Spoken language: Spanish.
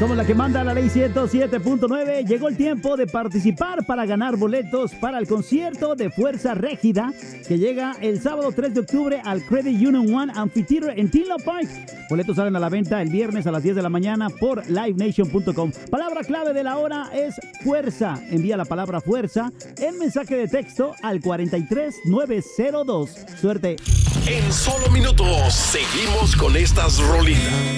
Somos la que manda la ley 107.9. Llegó el tiempo de participar para ganar boletos para el concierto de Fuerza Régida que llega el sábado 3 de octubre al Credit Union One Amphitheater en Tinlo Park. Boletos salen a la venta el viernes a las 10 de la mañana por livenation.com. Palabra clave de la hora es fuerza. Envía la palabra fuerza en mensaje de texto al 43902. Suerte. En solo minutos seguimos con estas rolitas.